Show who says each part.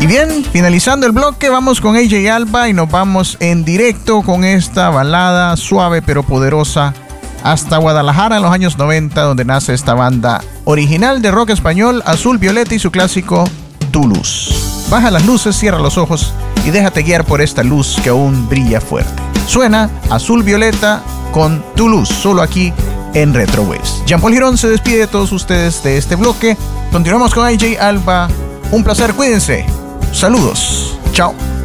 Speaker 1: Y bien, finalizando el bloque, vamos con AJ Alba y nos vamos en directo con esta balada suave pero poderosa hasta Guadalajara en los años 90, donde nace esta banda original de rock español, Azul Violeta, y su clásico Tu Luz. Baja las luces, cierra los ojos y déjate guiar por esta luz que aún brilla fuerte. Suena Azul Violeta con Tu Luz, solo aquí en Retro Waves. Jean-Paul Girón se despide de todos ustedes de este bloque. Continuamos con AJ Alba. Un placer, cuídense. Saludos. Chao.